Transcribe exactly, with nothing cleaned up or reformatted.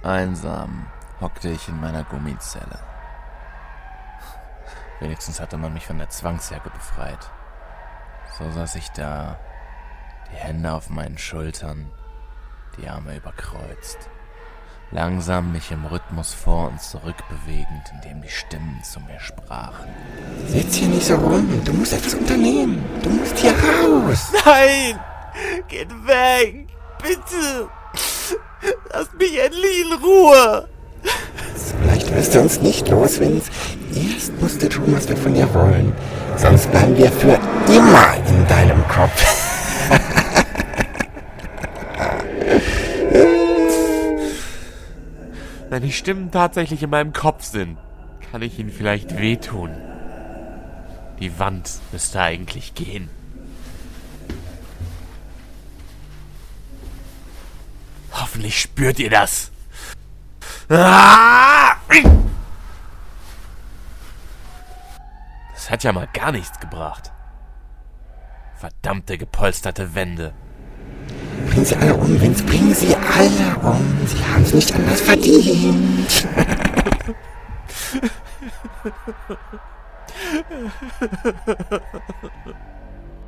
Einsam hockte ich in meiner Gummizelle. Wenigstens hatte man mich von der Zwangsjacke befreit. So saß ich da, die Hände auf meinen Schultern, die Arme überkreuzt, langsam mich im Rhythmus vor und zurück bewegend, indem die Stimmen zu mir sprachen. Sitz hier nicht so rum, du musst etwas unternehmen, du musst hier raus. Nein! Geht weg! Bitte! Lasst mich endlich in Ruhe! So leicht wirst du uns nicht los, Vince. Erst musst du tun, was wir von dir wollen. Sonst bleiben wir für immer in deinem Kopf. Wenn die Stimmen tatsächlich in meinem Kopf sind, kann ich ihnen vielleicht wehtun. Die Wand müsste eigentlich gehen. Hoffentlich spürt ihr das. Das hat ja mal gar nichts gebracht. Verdammte gepolsterte Wände. Bring sie alle um, Vince, bring sie alle um. Sie haben es nicht anders verdient.